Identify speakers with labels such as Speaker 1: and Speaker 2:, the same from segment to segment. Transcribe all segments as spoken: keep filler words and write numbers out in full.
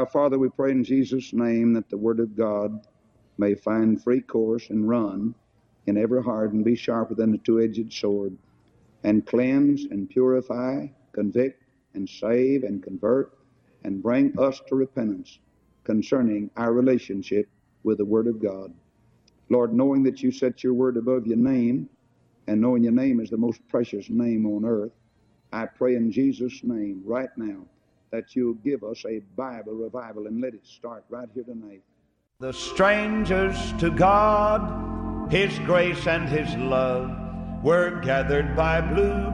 Speaker 1: Father, we pray in Jesus' name that the Word of God may find free course and run in every heart and be sharper than the two-edged sword, and cleanse and purify, convict and save and convert, and bring us to repentance concerning our relationship with the Word of God. Lord, knowing that you set your Word above your name, and knowing your name is the most precious name on earth, I pray in Jesus' name right now that you'll give us a Bible revival, and let it start right here tonight.
Speaker 2: The strangers to God, His grace and His love, were gathered by blue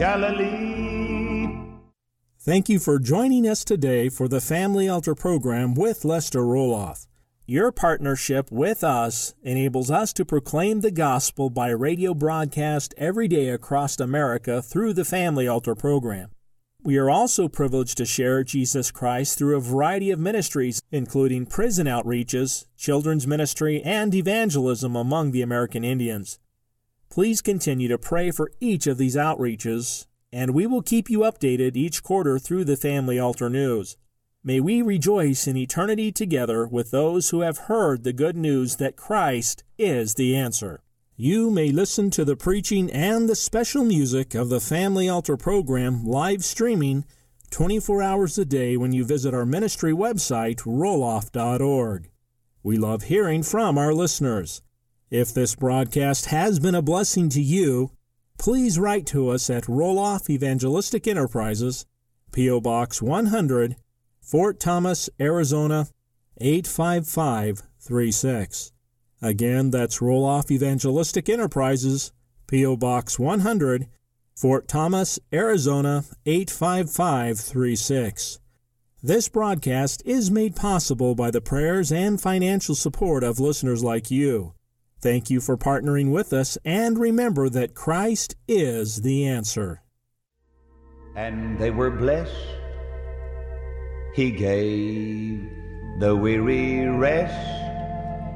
Speaker 2: Galilee.
Speaker 3: Thank you for joining us today for the Family Altar program with Lester Roloff. Your partnership with us enables us to proclaim the gospel by radio broadcast every day across America through the Family Altar program. We are also privileged to share Jesus Christ through a variety of ministries, including prison outreaches, children's ministry, and evangelism among the American Indians. Please continue to pray for each of these outreaches, and we will keep you updated each quarter through the Family Altar News. May we rejoice in eternity together with those who have heard the good news that Christ is the answer. You may listen to the preaching and the special music of the Family Altar program live streaming twenty-four hours a day when you visit our ministry website, roloff dot org. We love hearing from our listeners. If this broadcast has been a blessing to you, please write to us at Roloff Evangelistic Enterprises, P O. Box one hundred, Fort Thomas, Arizona, eight five five three six. Again, that's Roloff Evangelistic Enterprises, P O. Box one hundred, Fort Thomas, Arizona, eight five five three six. This broadcast is made possible by the prayers and financial support of listeners like you. Thank you for partnering with us, and remember that Christ is the answer.
Speaker 2: And they were blessed. He gave the weary rest.